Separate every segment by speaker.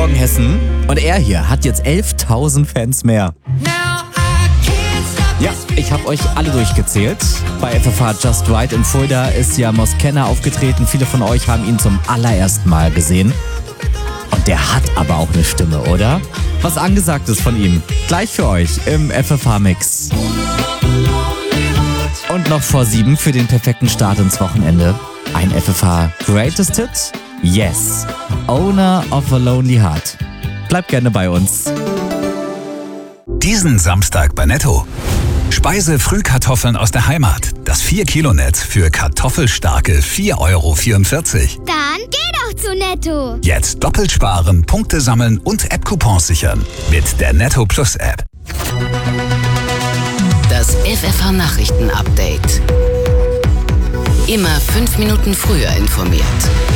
Speaker 1: Morgen Hessen. Und er hier hat jetzt 11.000 Fans mehr. Ja, ich habe euch alle durchgezählt. Bei FFH Just Right in Fulda ist ja Moskenna aufgetreten. Viele von euch haben ihn zum allerersten Mal gesehen. Und der hat aber auch eine Stimme, oder? Was angesagt ist von ihm. Gleich für euch im FFH-Mix. Und noch vor 7 für den perfekten Start ins Wochenende. Ein FFH Greatest Hit? Yes. Owner of a Lonely Heart. Bleibt gerne bei uns.
Speaker 2: Diesen Samstag bei Netto. Speise-Frühkartoffeln aus der Heimat. Das 4-Kilo-Netz für kartoffelstarke 4,44 €.
Speaker 3: Dann geh doch zu Netto.
Speaker 2: Jetzt doppelt sparen, Punkte sammeln und App-Coupons sichern. Mit der Netto Plus App.
Speaker 4: Das FFH-Nachrichten-Update. Immer 5 Minuten früher informiert.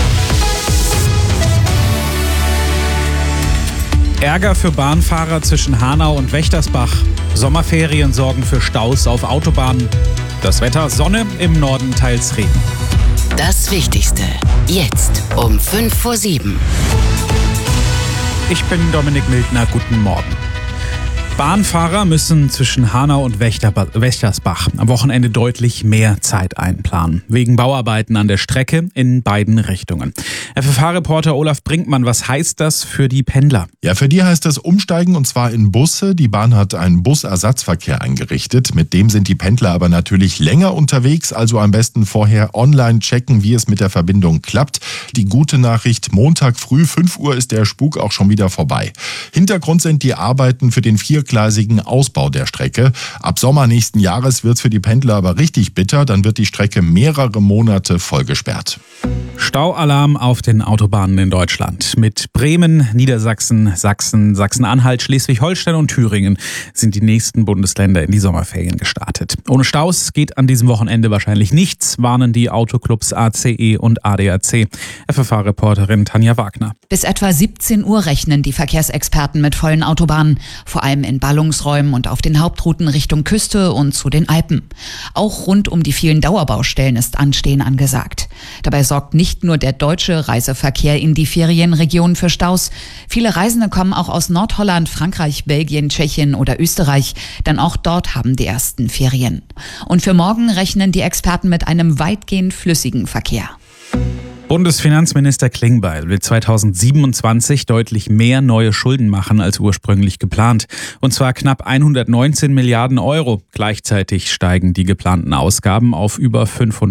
Speaker 5: Ärger für Bahnfahrer zwischen Hanau und Wächtersbach. Sommerferien sorgen für Staus auf Autobahnen. Das Wetter: Sonne, im Norden teils Regen.
Speaker 4: Das Wichtigste jetzt um 5 vor 7.
Speaker 5: Ich bin Dominik Mildner, guten Morgen. Bahnfahrer müssen zwischen Hanau und Wächtersbach am Wochenende deutlich mehr Zeit einplanen. Wegen Bauarbeiten an der Strecke in beiden Richtungen. FFH-Reporter Olaf Brinkmann, was heißt das für die Pendler?
Speaker 6: Ja, für die heißt das Umsteigen, und zwar in Busse. Die Bahn hat einen Busersatzverkehr eingerichtet. Mit dem sind die Pendler aber natürlich länger unterwegs. Also am besten vorher online checken, wie es mit der Verbindung klappt. Die gute Nachricht: Montag früh 5 Uhr ist der Spuk auch schon wieder vorbei. Hintergrund sind die Arbeiten für den viergleisigen Ausbau der Strecke. Ab Sommer nächsten Jahres wird es für die Pendler aber richtig bitter. Dann wird die Strecke mehrere Monate vollgesperrt.
Speaker 5: Staualarm auf den Autobahnen in Deutschland. Mit Bremen, Niedersachsen, Sachsen, Sachsen-Anhalt, Schleswig-Holstein und Thüringen sind die nächsten Bundesländer in die Sommerferien gestartet. Ohne Staus geht an diesem Wochenende wahrscheinlich nichts, warnen die Autoclubs ACE und ADAC. FFH-Reporterin Tanja Wagner.
Speaker 7: Bis etwa 17 Uhr rechnen die Verkehrsexperten mit vollen Autobahnen, vor allem in Ballungsräumen und auf den Hauptrouten Richtung Küste und zu den Alpen. Auch rund um die vielen Dauerbaustellen ist Anstehen angesagt. Dabei sorgt nicht nur der deutsche Reiseverkehr in die Ferienregionen für Staus. Viele Reisende kommen auch aus Nordholland, Frankreich, Belgien, Tschechien oder Österreich, denn auch dort haben die ersten Ferien. Und für morgen rechnen die Experten mit einem weitgehend flüssigen Verkehr.
Speaker 5: Bundesfinanzminister Klingbeil will 2027 deutlich mehr neue Schulden machen als ursprünglich geplant. Und zwar knapp 119 Milliarden €. Gleichzeitig steigen die geplanten Ausgaben auf über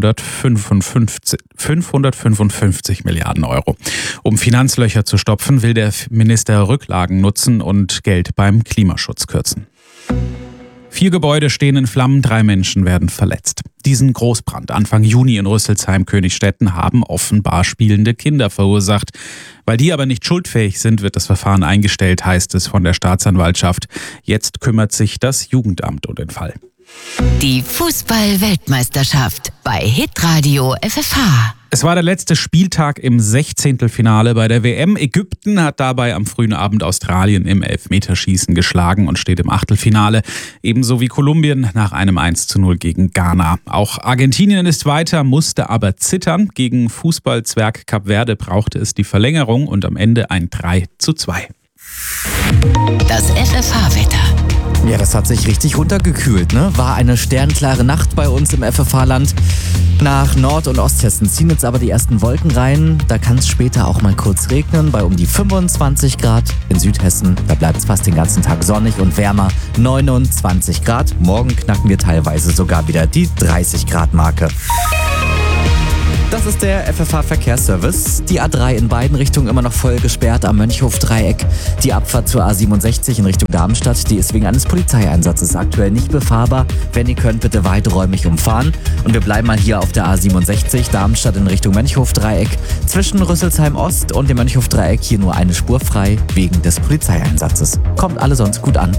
Speaker 5: 555 Milliarden €. Um Finanzlöcher zu stopfen, will der Minister Rücklagen nutzen und Geld beim Klimaschutz kürzen. 4 Gebäude stehen in Flammen, 3 Menschen werden verletzt. Diesen Großbrand Anfang Juni in Rüsselsheim-Königstetten haben offenbar spielende Kinder verursacht. Weil die aber nicht schuldfähig sind, wird das Verfahren eingestellt, heißt es von der Staatsanwaltschaft. Jetzt kümmert sich das Jugendamt um den Fall.
Speaker 4: Die Fußball-Weltmeisterschaft bei Hitradio FFH.
Speaker 5: Es war der letzte Spieltag im 16. bei der WM. Ägypten hat dabei am frühen Abend Australien im Elfmeterschießen geschlagen und steht im Achtelfinale. Ebenso wie Kolumbien nach einem 1:0 gegen Ghana. Auch Argentinien ist weiter, musste aber zittern. Gegen Fußballzwerg Kap Verde brauchte es die Verlängerung und am Ende ein 3:2.
Speaker 4: Das FFH-Wetter.
Speaker 1: Ja, das hat sich richtig runtergekühlt, ne? War eine sternklare Nacht bei uns im FFH-Land. Nach Nord- und Osthessen ziehen jetzt aber die ersten Wolken rein. Da kann es später auch mal kurz regnen, bei um die 25 Grad. In Südhessen, da bleibt es fast den ganzen Tag sonnig und wärmer, 29 Grad. Morgen knacken wir teilweise sogar wieder die 30-Grad-Marke. Das ist der FFH-Verkehrsservice. Die A3 in beiden Richtungen immer noch voll gesperrt am Mönchhof-Dreieck. Die Abfahrt zur A67 in Richtung Darmstadt, die ist wegen eines Polizeieinsatzes aktuell nicht befahrbar. Wenn ihr könnt, bitte weiträumig umfahren. Und wir bleiben mal hier auf der A67, Darmstadt in Richtung Mönchhof-Dreieck. Zwischen Rüsselsheim-Ost und dem Mönchhof-Dreieck hier nur eine Spur frei wegen des Polizeieinsatzes. Kommt alle sonst gut an.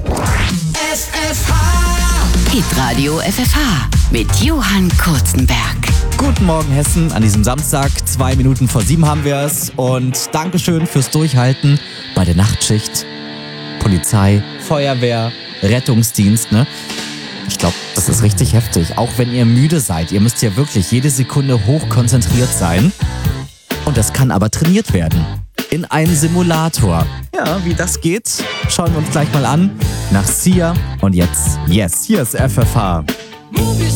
Speaker 4: Hitradio FFH mit Johann Kurzenberg.
Speaker 1: Guten Morgen Hessen an diesem Samstag, 2 Minuten vor 7 haben wir es. Und Dankeschön fürs Durchhalten bei der Nachtschicht. Polizei, Feuerwehr, Rettungsdienst, ne? Ich glaube, das ist richtig heftig. Auch wenn ihr müde seid, ihr müsst ja wirklich jede Sekunde hochkonzentriert sein. Und das kann aber trainiert werden. in einen Simulator. Ja, wie das geht, schauen wir uns gleich mal an. Nach Sia und jetzt Yes, hier ist FFH.
Speaker 8: Move